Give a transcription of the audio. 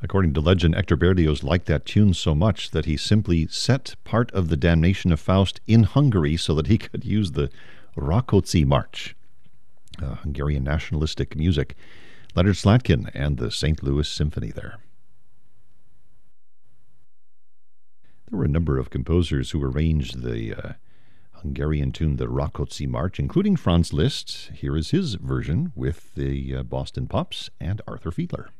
According to legend, Hector Berlioz liked that tune so much that he simply set part of the Damnation of Faust in Hungary so that he could use the Rákóczi March, Hungarian nationalistic music. Leonard Slatkin and the St. Louis Symphony there. There were a number of composers who arranged the Hungarian tune, the Rákóczi March, including Franz Liszt. Here is his version with the Boston Pops and Arthur Fiedler.